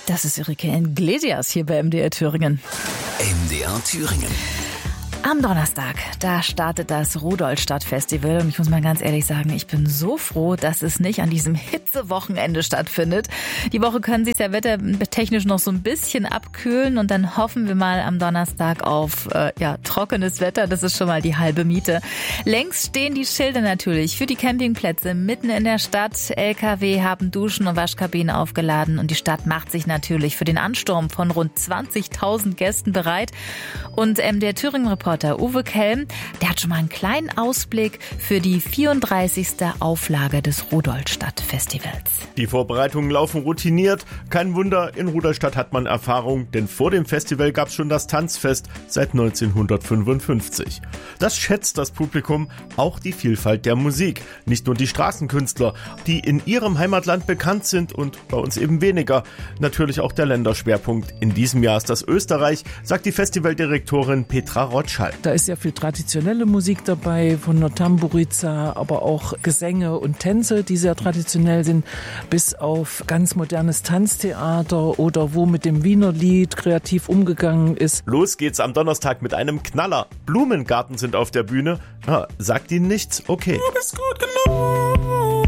Das ist Enrique Iglesias hier bei MDR Thüringen. MDR Thüringen. Am Donnerstag, da startet das Rudolstadt-Festival und ich muss mal ganz ehrlich sagen, ich bin so froh, dass es nicht an diesem Hitzewochenende stattfindet. Die Woche können sich ja wettertechnisch noch so ein bisschen abkühlen und dann hoffen wir mal am Donnerstag auf trockenes Wetter. Das ist schon mal die halbe Miete. Längst stehen die Schilder natürlich für die Campingplätze mitten in der Stadt. LKW haben Duschen und Waschkabinen aufgeladen und die Stadt macht sich natürlich für den Ansturm von rund 20.000 Gästen bereit. Und der Thüringen-Reporter Uwe Kelm, der hat schon mal einen kleinen Ausblick für die 34. Auflage des Rudolstadt-Festivals. Die Vorbereitungen laufen routiniert. Kein Wunder, in Rudolstadt hat man Erfahrung, denn vor dem Festival gab es schon das Tanzfest seit 1955. Das schätzt das Publikum, auch die Vielfalt der Musik. Nicht nur die Straßenkünstler, die in ihrem Heimatland bekannt sind und bei uns eben weniger. Natürlich auch der Länderschwerpunkt. In diesem Jahr ist das Österreich, sagt die Festivaldirektorin Petra Rotschall. Da ist ja viel traditionelle Musik dabei, von der Tamburica, aber auch Gesänge und Tänze, die sehr traditionell sind, bis auf ganz modernes Tanztheater oder wo mit dem Wiener Lied kreativ umgegangen ist. Los geht's am Donnerstag mit einem Knaller. Blumengarten sind auf der Bühne. Sagt ihnen nichts? Okay. Du bist gut genug.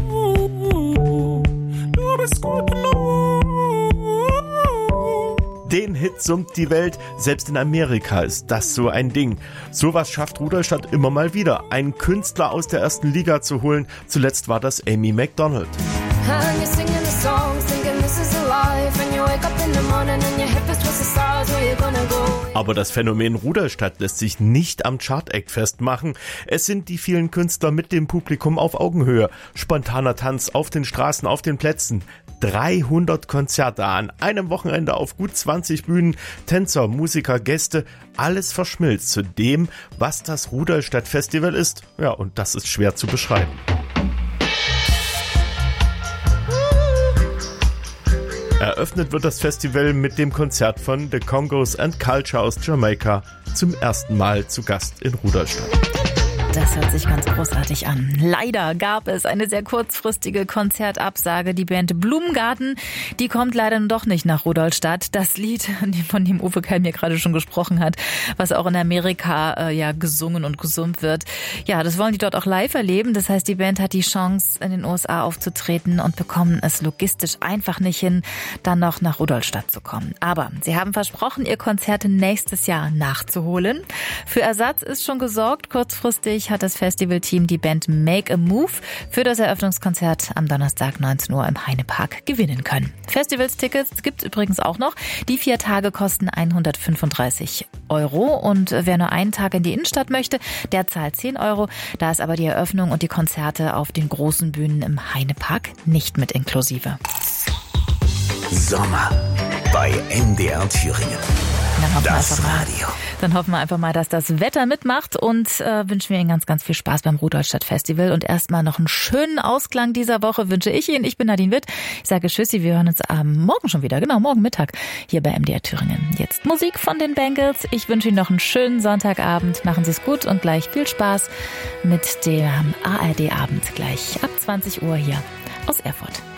Du bist gut genug. Den Hit summt die Welt. Selbst in Amerika ist das so ein Ding. Sowas schafft Rudolstadt immer mal wieder, einen Künstler aus der ersten Liga zu holen. Zuletzt war das Amy Macdonald. Aber das Phänomen Rudolstadt lässt sich nicht am Chart-Act festmachen. Es sind die vielen Künstler mit dem Publikum auf Augenhöhe. Spontaner Tanz auf den Straßen, auf den Plätzen. 300 Konzerte an einem Wochenende auf gut 20 Bühnen. Tänzer, Musiker, Gäste, alles verschmilzt zu dem, was das Rudolstadt-Festival ist. Ja, und das ist schwer zu beschreiben. Eröffnet wird das Festival mit dem Konzert von The Congos and Culture aus Jamaika, zum ersten Mal zu Gast in Rudolstadt. Das hört sich ganz großartig an. Leider gab es eine sehr kurzfristige Konzertabsage. Die Band Blumengarten, die kommt leider doch nicht nach Rudolstadt. Das Lied, von dem Uwe Kelm hier gerade schon gesprochen hat, was auch in Amerika gesungen und gesummt wird. Ja, das wollen die dort auch live erleben. Das heißt, die Band hat die Chance, in den USA aufzutreten und bekommen es logistisch einfach nicht hin, dann noch nach Rudolstadt zu kommen. Aber sie haben versprochen, ihr Konzert nächstes Jahr nachzuholen. Für Ersatz ist schon gesorgt. Kurzfristig hat das Festivalteam die Band Make a Move für das Eröffnungskonzert am Donnerstag 19 Uhr im Heinepark gewinnen können. Festivalstickets gibt es übrigens auch noch. Die 4 Tage kosten 135 € und wer nur einen Tag in die Innenstadt möchte, der zahlt 10 €. Da ist aber die Eröffnung und die Konzerte auf den großen Bühnen im Heinepark nicht mit inklusive. Sommer bei MDR Thüringen. Das Radio. Dann hoffen wir einfach mal, dass das Wetter mitmacht und wünschen wir Ihnen ganz, ganz viel Spaß beim Rudolstadt-Festival. Und erstmal noch einen schönen Ausklang dieser Woche wünsche ich Ihnen. Ich bin Nadine Witt. Ich sage Tschüssi, wir hören uns morgen schon wieder. Genau, morgen Mittag hier bei MDR Thüringen. Jetzt Musik von den Bangles. Ich wünsche Ihnen noch einen schönen Sonntagabend. Machen Sie es gut und gleich viel Spaß mit dem ARD-Abend gleich ab 20 Uhr hier aus Erfurt.